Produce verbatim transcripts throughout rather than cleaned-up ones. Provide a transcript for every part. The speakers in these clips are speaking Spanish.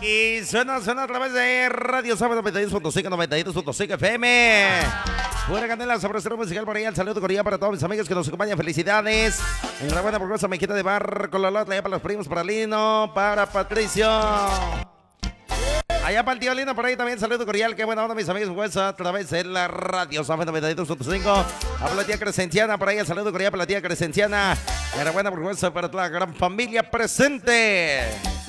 Y suena, suena a través de Radio Sabe noventa y dos punto cinco, noventa y dos punto cinco F M. Buena canela, sabrosero musical por ahí. El saludo cordial para todos mis amigos que nos acompañan. Felicidades. En la buena progresa mejita de bar con la lota, para los primos, para Lino, para Patricio. Allá para el tío Lino, por ahí también saludo cordial. Qué buena onda, mis amigos. Pues a través de la Radio Sabe noventa y dos punto cinco. A la tía Crescenciana, por ahí el saludo cordial para la tía Crescenciana. Enhorabuena por fuerza para toda la gran familia presente.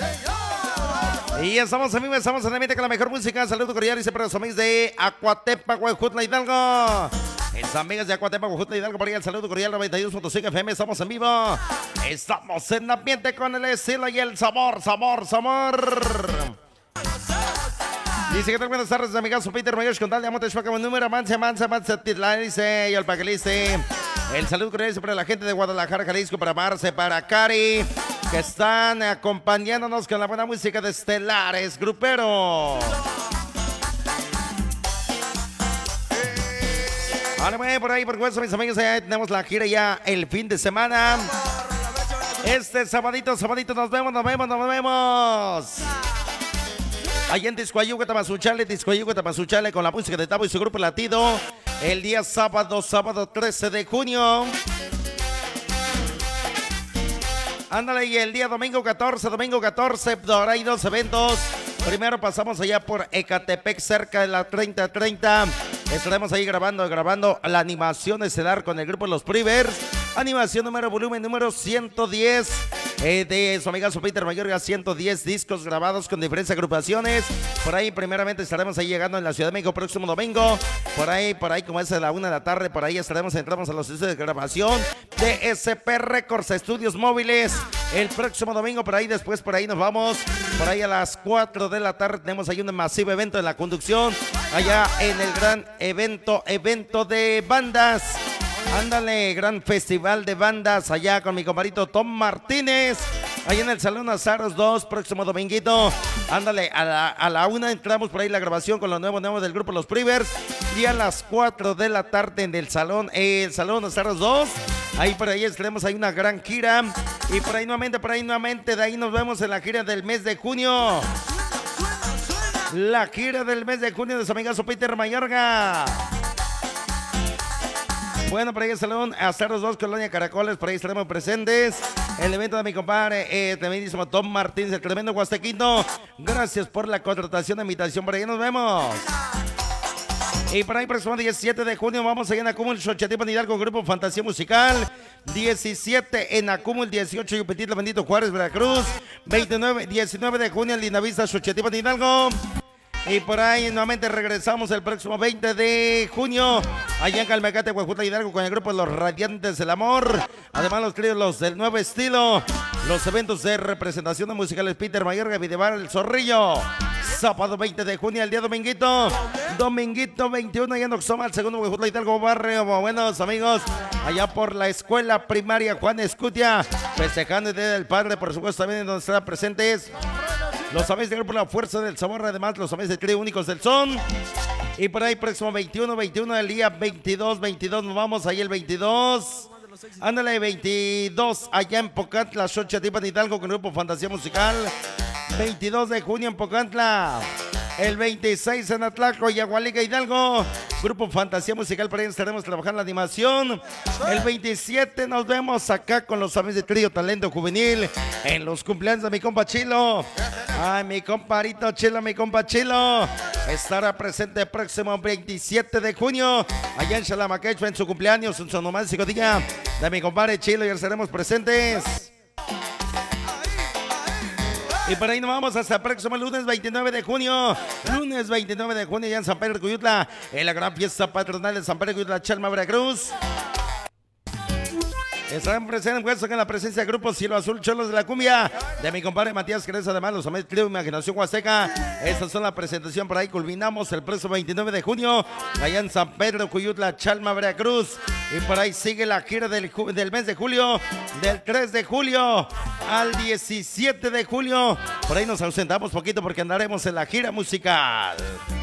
Y estamos en vivo, estamos en el ambiente con la mejor música. Saludo cordial, dice para los amigos de Acuatepa, Huejutla, Hidalgo. Mis amigas de Acuatepa, Huejutla, Hidalgo, por ahí el saludo cordial, noventa y dos punto cinco F M. Estamos en vivo. Estamos en el ambiente con el estilo y el sabor, sabor, sabor. Dice que tal, buenas tardes, amigazo Peter Mayos, con tal de Amontes, Paca, número, mancha, mancha, mancha, titla, dice, y el paquelice. El saludo cordial para la gente de Guadalajara, Jalisco, para Marce, para Cari, que están acompañándonos con la buena música de Estelares Grupero. Vale, por ahí, por supuesto, mis amigos, ya tenemos la gira ya el fin de semana. Este sabadito, sabadito, nos vemos, nos vemos, nos vemos. Allá en Tizcoayuca, Tamazunchale, Tizcoayuca, Tamazunchale, con la música de Tabo y su grupo Latido. El día sábado, sábado trece de junio. Ándale, y el día domingo catorce, domingo catorce, ahora hay dos eventos. Primero pasamos allá por Ecatepec, cerca de la treinta treinta. Estaremos ahí grabando, grabando la animación estelar con el grupo Los Privers. Animación número, volumen número ciento diez. Eh, de su amigazo Peter Mayorga, ciento diez discos grabados con diferentes agrupaciones. Por ahí primeramente estaremos ahí llegando en la Ciudad de México próximo domingo. Por ahí, por ahí como es de la una de la tarde, por ahí estaremos, entramos a los estudios de grabación de S P Records, estudios móviles. El próximo domingo, por ahí después, por ahí nos vamos. Por ahí a las cuatro de la tarde tenemos ahí un masivo evento en la conducción. Allá en el gran evento, evento de bandas. Ándale, gran festival de bandas allá con mi compadrito Tom Martínez. Allá en el Salón Azaros dos, próximo dominguito. Ándale, a la, a la una entramos por ahí la grabación con los nuevos nuevos del grupo Los Privers. Y a las cuatro de la tarde en el Salón, eh, el Salón Azaros dos. Ahí por ahí tenemos ahí una gran gira. Y por ahí nuevamente, por ahí nuevamente, de ahí nos vemos en la gira del mes de junio. La gira del mes de junio de su amigazo Peter Mayorga. Bueno, por ahí el Salón Azaros dos, Colonia Caracoles, por ahí estaremos presentes. El evento de mi compadre, eh, también dice Tom Martínez, el tremendo huastequito. Gracias por la contratación de invitación, por ahí nos vemos. Y por ahí, próximo diecisiete de junio, vamos allá en Acúmul, Xochatipan, Hidalgo, Grupo Fantasía Musical. diecisiete en Acúmul, dieciocho, Yupetitla, Bendito Juárez, Veracruz. veintinueve, diecinueve de junio en Lindavista, Xochatipan, Hidalgo. Y por ahí nuevamente regresamos el próximo veinte de junio allá en Calmecate, Huejutla, Hidalgo, con el grupo Los Radiantes del Amor. Además los tríos Los del Nuevo Estilo. Los eventos de representación de musicales Peter Mayorga, Videbar, El Zorrillo. Sábado veinte de junio, el día dominguito. Dominguito veintiuno allá en Oxoma, el segundo Huejutla, Hidalgo, barrio. Buenos amigos, allá por la escuela primaria Juan Escutia. Festejando el Día del Padre, por supuesto, también donde estarán presentes los amigos del grupo La Fuerza del Sabor, además los amigos del trío Únicos del Son. Y por ahí próximo veintiuno, veintiuno, el día veintidós, veintidós, nos vamos ahí el veintidós. Ándale, veintidós, allá en Pocantla, Xochatipan, Hidalgo, con el grupo Fantasía Musical. veintidós de junio en Pocantla. El veintiséis en Atlaco, Yagualica, Hidalgo. Grupo Fantasía Musical, por ahí estaremos trabajando la animación. El veintisiete nos vemos acá con los amigos de Trío Talento Juvenil en los cumpleaños de mi compa Chilo. Ay, mi comparito Chilo, mi compa Chilo. Estará presente el próximo veintisiete de junio allá en Xalamaquecho en su cumpleaños, en su onomástico día de mi compadre Chilo, y estaremos presentes. Y por ahí nos vamos hasta el próximo lunes veintinueve de junio. Lunes veintinueve de junio ya en San Pedro de Cuyutla, en la gran fiesta patronal de San Pedro de Cuyutla, Chalma, Veracruz. Estarán presentes pues, en la presencia de grupos Cielo Azul, Cholos de la Cumbia, de mi compadre Matías Jerez, además los amigos Trío Imaginación Huasteca. Estas son la presentación, por ahí culminamos el próximo veintinueve de junio, allá en San Pedro, Cuyutla, Chalma, Veracruz. Y por ahí sigue la gira del, del mes de julio, del tres de julio al diecisiete de julio. Por ahí nos ausentamos poquito porque andaremos en la gira musical.